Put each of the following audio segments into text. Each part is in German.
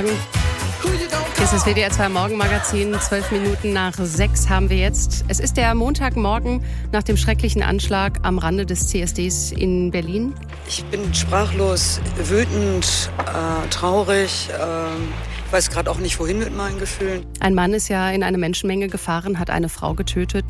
Morgen. Hier ist das WDR 2 Morgenmagazin. 12 Minuten nach 6 haben wir jetzt. Es ist der Montagmorgen nach dem schrecklichen Anschlag am Rande des CSDs in Berlin. Ich bin sprachlos, wütend, traurig. Ich weiß gerade auch nicht, wohin mit meinen Gefühlen. Ein Mann ist ja in eine Menschenmenge gefahren, hat eine Frau getötet,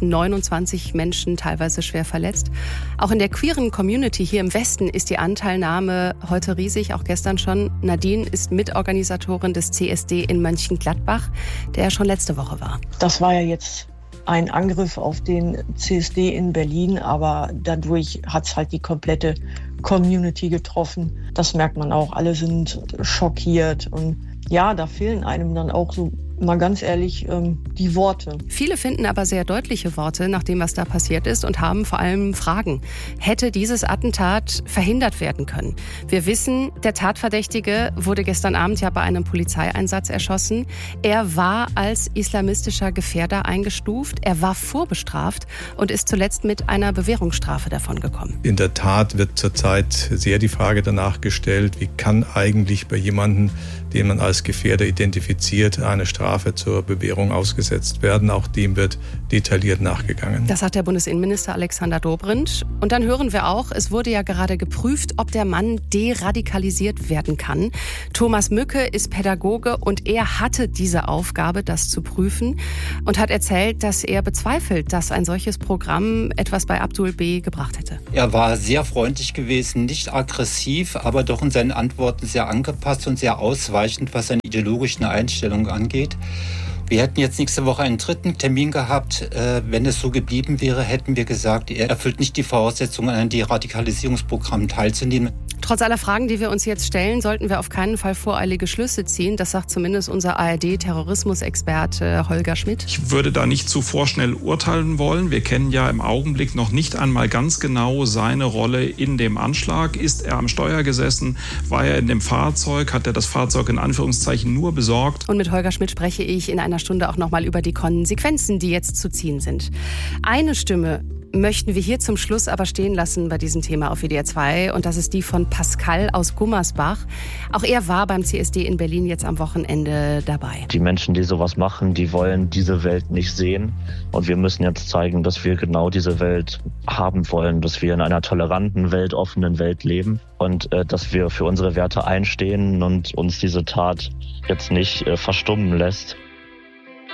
29 Menschen teilweise schwer verletzt. Auch in der queeren Community hier im Westen ist die Anteilnahme heute riesig, auch gestern schon. Nadine ist Mitorganisatorin des CSD in Mönchengladbach, der schon letzte Woche war. Das war ja jetzt ein Angriff auf den CSD in Berlin, aber dadurch hat es halt die komplette Community getroffen. Das merkt man auch, alle sind schockiert und ja, da fehlen einem dann auch so, mal ganz ehrlich, die Worte. Viele finden aber sehr deutliche Worte nach dem, was da passiert ist und haben vor allem Fragen. Hätte dieses Attentat verhindert werden können? Wir wissen, der Tatverdächtige wurde gestern Abend ja bei einem Polizeieinsatz erschossen. Er war als islamistischer Gefährder eingestuft. Er war vorbestraft und ist zuletzt mit einer Bewährungsstrafe davongekommen. In der Tat wird zurzeit sehr die Frage danach gestellt, wie kann eigentlich bei jemandem, den man als Gefährder identifiziert, eine Strafe zur Bewährung ausgesetzt werden. Auch dem wird detailliert nachgegangen. Das sagt der Bundesinnenminister Alexander Dobrindt. Und dann hören wir auch, es wurde ja gerade geprüft, ob der Mann deradikalisiert werden kann. Thomas Mücke ist Pädagoge und er hatte diese Aufgabe, das zu prüfen und hat erzählt, dass er bezweifelt, dass ein solches Programm etwas bei Abdul B. gebracht hätte. Er war sehr freundlich gewesen, nicht aggressiv, aber doch in seinen Antworten sehr angepasst und sehr ausweichend, was seine ideologischen Einstellungen angeht. Wir hätten jetzt nächste Woche einen dritten Termin gehabt. Wenn es so geblieben wäre, hätten wir gesagt, er erfüllt nicht die Voraussetzungen, an einem Deradikalisierungsprogramm teilzunehmen. Trotz aller Fragen, die wir uns jetzt stellen, sollten wir auf keinen Fall voreilige Schlüsse ziehen. Das sagt zumindest unser ARD-Terrorismusexperte Holger Schmidt. Ich würde da nicht zu vorschnell urteilen wollen. Wir kennen ja im Augenblick noch nicht einmal ganz genau seine Rolle in dem Anschlag. Ist er am Steuer gesessen? War er in dem Fahrzeug? Hat er das Fahrzeug in Anführungszeichen nur besorgt? Und mit Holger Schmidt spreche ich in einer Stunde auch nochmal über die Konsequenzen, die jetzt zu ziehen sind. Eine Stimme möchten wir hier zum Schluss aber stehen lassen bei diesem Thema auf WDR 2 und das ist die von Pascal aus Gummersbach. Auch er war beim CSD in Berlin jetzt am Wochenende dabei. Die Menschen, die sowas machen, die wollen diese Welt nicht sehen und wir müssen jetzt zeigen, dass wir genau diese Welt haben wollen, dass wir in einer toleranten Welt, offenen Welt leben und dass wir für unsere Werte einstehen und uns diese Tat jetzt nicht verstummen lässt.